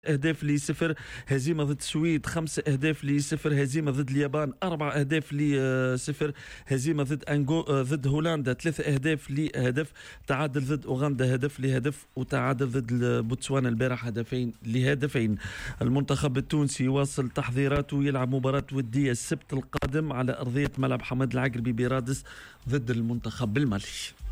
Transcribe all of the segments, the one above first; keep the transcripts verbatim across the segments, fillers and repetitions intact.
أهداف لصفر. هزيمة ضد السويد خمس أهداف لصفر. هزيمة ضد اليابان أربع أهداف لصفر. هزيمة ضد أنجو ضد هولندا ثلاث أهداف لهدف. تعادل ضد أوغندا هدف لهدف، وتعادل ضد بوتسوانا البارح هدفين لهدفين. المنتخب التونسي واصل تحضيراته، يلعب مباراة ودية السبت القادم على أرضية ملعب حمد العقربي برادس ضد المنتخب المالي.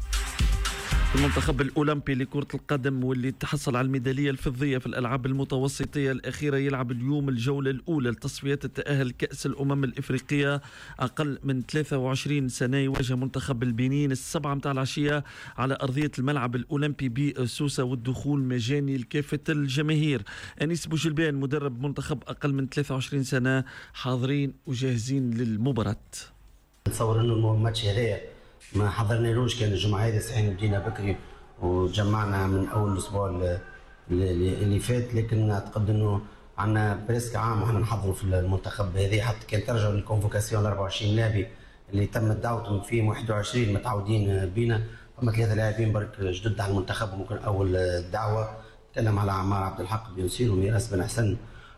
المنتخب الأولمبي لكرة القدم واللي تحصل على الميدالية الفضية في الألعاب المتوسطية الأخيرة يلعب اليوم الجولة الأولى لتصفيات التأهل كأس الأمم الإفريقية. أقل من ثلاثة وعشرين سنة يواجه منتخب البنين السبعة متاع العشية على أرضية الملعب الأولمبي بسوسة، والدخول مجاني لكافة الجماهير. أنيس بوجلبان مدرب منتخب أقل من ثلاثة وعشرين سنة حاضرين وجاهزين للمباراة. نتصور أنه الماتش هذايا ما حضرنالوش، كان الجمعة هذه صحيح بدينا بكري وجمعنا من أول الأسبوع اللي فات، لكن أعتقد أنه عندنا بريسك عام وحنا نحضروا في المنتخب هذه. حتى كان ترجعوا للكونفوكاسيون أربعة وعشرين لاعبي اللي تم دعوتهم فيهم واحد وعشرين متعودين بينا، فما ثلاثة لاعبين برك جدد على المنتخب. ممكن أول دعوة تكلم على عمار عبد الحق بن سير وميراس بن حسن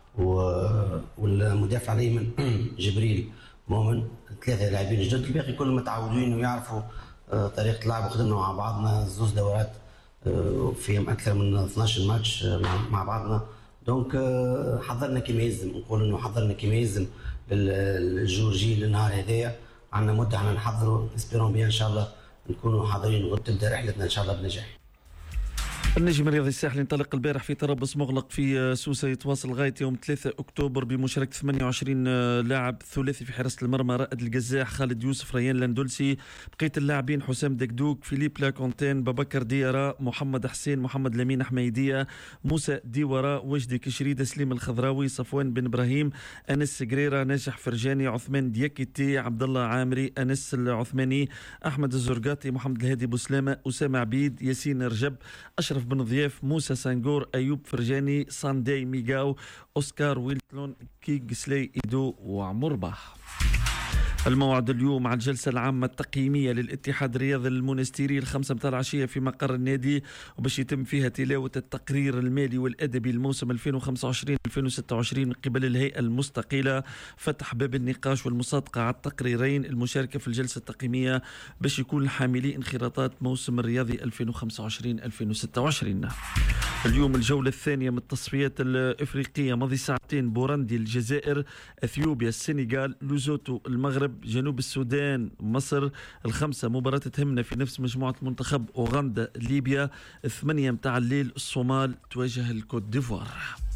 والمدافع الأيمن جبريل مؤمن، ثلاثة لاعبين جدد. الباقي كلهم متعودين ويعرفوا طريقة اللعب، وخدمنا مع بعضنا زوز دورات فيهم أكثر من اثناش ماتش مع بعضنا. دونك حضرنا كما يلزم، نقول إنه حضرنا كما يلزم للجورجي للنهار هذايا. عندنا مدة احنا نحضروا، نسبيرون بيان إن شاء الله نكونوا حاضرين وتبدأ رحلتنا إن شاء الله بنجاح. النجم الرياضي الساحلي انطلق البارح في تربص مغلق في سوسة، يتواصل لغاية يوم ثلاثة أكتوبر بمشاركة ثمانية وعشرين لاعب. ثلاثي في حراسة المرمى رائد القزاح، خالد يوسف، ريان لاندولسي. بقية اللاعبين حسام دكدوك، فيليب لاكونتين، بابكر ديارة، محمد حسين، محمد لمين حميدية، موسى ديورا، وجدي كشريدة، سليم الخضراوي، صفوان بن إبراهيم، أنس قريرة، ناجح فرجاني، عثمان دياكيتي، عبد الله عامري، أنس العثماني، أحمد الزرقاطي، محمد الهادي بوسلامة، أسامة عبيد، ياسين رجب، أشرف بن ضياف، موسى سانغور، أيوب فرجاني، ساندي ميغاو، أوسكار ويلتلون، كيغ سلي إيدو وعمر باح. الموعد اليوم على الجلسة العامة التقييمية للاتحاد الرياضي المونستيري الخمسة متاع العشية في مقر النادي، وباش يتم فيها تلاوة التقرير المالي والأدبي الموسم ألفين وخمسة وعشرين ألفين وستة وعشرين من قبل الهيئة المستقلة. فتح باب النقاش والمصادقة على التقريرين. المشاركة في الجلسة التقييمية باش يكون حاملي انخراطات موسم الرياضي ألفين وخمسة وعشرين ألفين وستة وعشرين. اليوم الجولة الثانية من التصفيات الإفريقية، ماضي ساعتين بوروندي الجزائر، أثيوبيا السنغال، لوزوتو المغرب، جنوب السودان مصر. الخمسة مباراة تهمنا في نفس مجموعة المنتخب، أوغندا ليبيا. الثمانية متاع الليل الصومال تواجه الكوت ديفوار.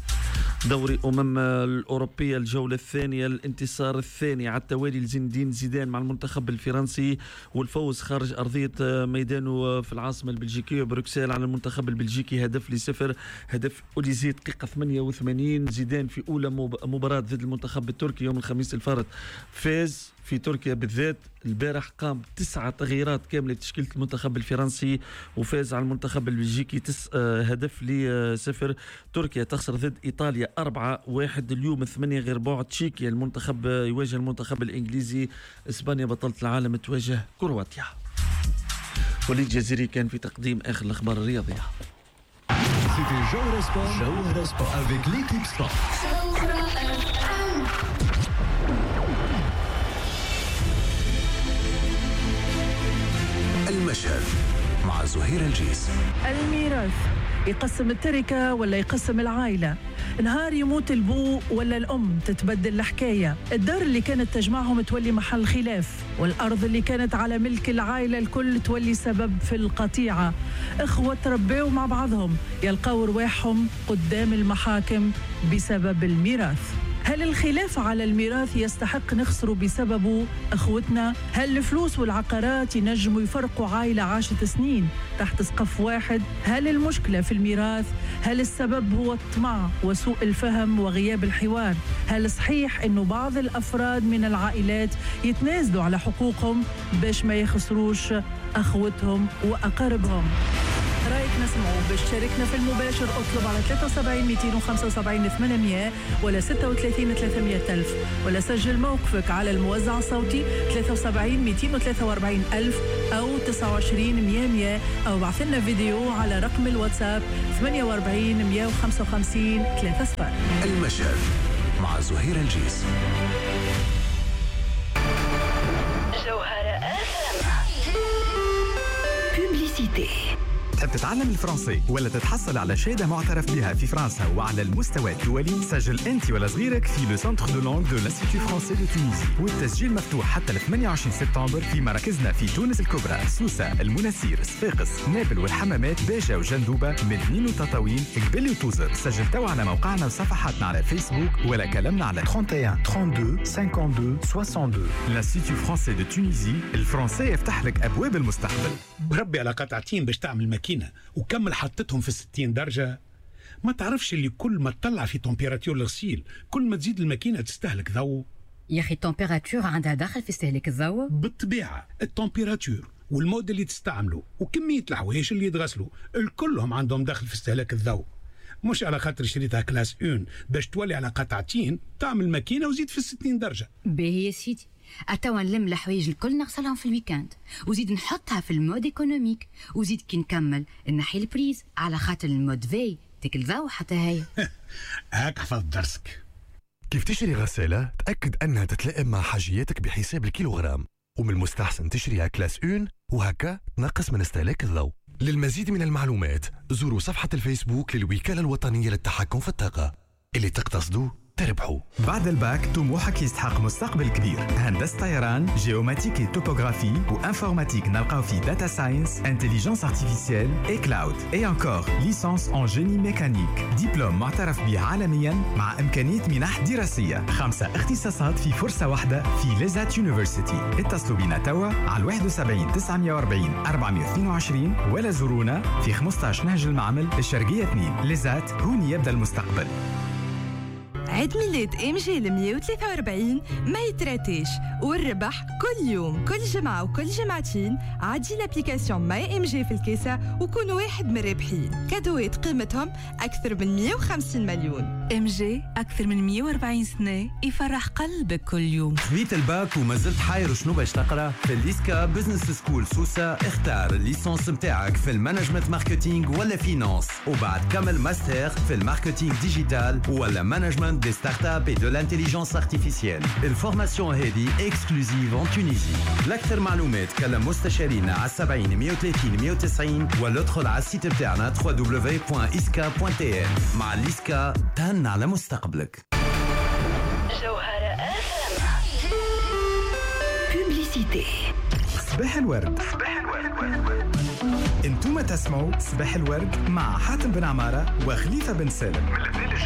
دوري أمم الأوروبية الجولة الثانية، الانتصار الثاني على التوالي لزين الدين زيدان مع المنتخب الفرنسي، والفوز خارج أرضية ميدانه في العاصمة البلجيكية بروكسل على المنتخب البلجيكي هدف لصفر. هدف أوليزي دقيقة ثمانية وثمانين. زيدان في أولى مباراة ضد المنتخب التركي يوم الخميس الفارط فاز في تركيا بالذات. البارح قام تسعة تغييرات كاملة تشكيلة المنتخب الفرنسي وفاز على المنتخب البلجيكي تس هدف لصفر. تركيا تخسر ضد إيطاليا أربعة واحد. اليوم ثمانية غير بعد تشيكيا المنتخب يواجه المنتخب الإنجليزي. إسبانيا بطلة العالم تواجه كرواتيا. وليد جزيري كان في تقديم آخر الأخبار الرياضية. C'était Jawhara Sport, Jawhara Sport avec l'équipe Sport. المشهد مع زهير الجيس. الميراث يقسم التركة ولا يقسم العائلة؟ نهار يموت البو ولا الأم تتبدل الحكاية؟ الدار اللي كانت تجمعهم تولي محل خلاف، والأرض اللي كانت على ملك العائلة الكل تولي سبب في القطيعة. إخوة تربيوا مع بعضهم يلقوا رواحهم قدام المحاكم بسبب الميراث. هل الخلاف على الميراث يستحق نخسره بسببه أخوتنا؟ هل الفلوس والعقارات ينجموا يفرقوا عائلة عاشت سنين تحت سقف واحد؟ هل المشكلة في الميراث؟ هل السبب هو الطمع وسوء الفهم وغياب الحوار؟ هل صحيح أنه بعض الأفراد من العائلات يتنازلوا على حقوقهم باش ما يخسروش أخوتهم وأقاربهم؟ رأيك نسمعوا. باش تشاركنا في المباشر اطلب على ثلاثة وسبعين مئتين وخمسة وسبعين ثمانمئة ولا ستة وثلاثين ثلاثمئة ألف، ولا سجل موقفك على الموزع الصوتي ثلاثة وسبعين مئتين وثلاثة وأربعين ألف أو تسعة وعشرين مئة مئة، أو بعث لنا فيديو على رقم الواتساب ثمانية وأربعين مئة وخمسة وخمسين ثلاثة صفر. المشهد مع زهير الجيس. جوهرة بوبليسيتي. تحب تتعلم الفرنسي ولا تتحصل على شهادة معترف بها في فرنسا وعلى المستوى الدولي؟ سجل أنت ولا صغيرك في لو سنتر دو لونغ دو لانستيتو فرونسي دو تونيزي، والتسجيل مفتوح حتى ل ثمانية وعشرين سبتمبر في مراكزنا في تونس الكبرى، سوسة، المناسير، صفاقس، نابل والحمامات، باجة وجندوبة، مدنين وتطاوين، قبل وتوزر. سجل توا على موقعنا وصفحاتنا على فيسبوك ولا كلمنا على واحد وثلاثين اثنين وثلاثين خمسة وخمسين اثنين وستين. لانستيتو فرونسي دو تونيزي، الفرنسي يفتح لك أبواب المستقبل. بربي على قطعتين باش تعمل ماكينة وكمل حطتهم في الستين درجة. ما تعرفش اللي كل ما تطلع في تمبيراتور الغسيل كل ما تزيد الماكينة تستهلك ضوء؟ يا أخي التمبيراتور عندها دخل في استهلاك الضوء؟ بالطبيعة التمبيراتور والمود اللي تستعمله وكمية الحوايج اللي يتغسلوا الكلهم عندهم دخل في استهلاك الضوء. مش على خاطر شريتها كلاس اون باش تولي على قطعتين تعمل ماكينة وزيد في الستين درجة. باهي يا سيدي، أتوا نلم الحوايج الكل نغسلهم في الويكاند وزيد نحطها في المود ايكونوميك، وزيد كي نكمل نحي البريز على خاطر المود في تكل ضوء حتى هي. هاك حفظ درسك. كيف تشتري غسالة تأكد أنها تتلائم مع حاجياتك بحساب الكيلوغرام، ومن المستحسن تشتريها كلاس اون وهكا تنقص من استهلاك الضوء. للمزيد من المعلومات زوروا صفحة الفيسبوك للوكالة الوطنية للتحكم في الطاقة. اللي تقتصدوا تربحوا. بعد الباك طموحك يستحق مستقبل كبير. هندسة طيران، جيوماتيك توبوغرافي وانفورماتيك نلقاو في داتا ساينس، انتليجنس ارتيفيسيال اي كلاود. اي انكور ليسانس ان جيني ميكانيك، دبلوم معترف به عالميا مع امكانيه منح دراسيه. خمسه اختصاصات في فرصه واحده في ليزات يونيفرسيتي. اتصلوا بنا توا على واحد وسبعين تسعمئة وأربعين أربعمئة واثنين وعشرين ولا زورونا في خمسطاش نهج المعمل الشرقيه اثنين. ليزات هون يبدا المستقبل. عيد ميلاد ام جي ل مئة وثلاثة وأربعين ما يتراتيش، والربح كل يوم كل جمعة وكل جمعتين. عادي لابليكاسيون ماي ام جي في الكيسة وكون واحد من الرابحين. كادوات قيمتهم أكثر من مئة وخمسين مليون. ام جي أكثر من مئة وأربعين سنة يفرح قلبك كل يوم. خذيت الباك وما زلت حاير شنو باش تقرا؟ في الليسكا بزنس سكول سوسة اختار الليسانس متاعك في المانجمنت ماركتينغ ولا فينانس، وبعد كمل ماستر في الماركتينغ ديجيتال ولا مانجمنت دي ستارت اب et de l'intelligence artificielle. الفورماسيون هذه اكسكلوزيف en Tunisie. لأكثر معلومات كلم مستشارينا على سبعين مئة وثلاثين مئة وتسعين ولا ادخل على السيت بتاعنا دبليو دبليو دبليو دوت إسكا دوت تي إن. مع الإسكا تهن على مستقبلك. جوهرة بوبليسيتي. صباح الورد. صباح الورد. انتم تسمعوا صباح الورد مع حاتم بن عمارة وخليفة بن سالم.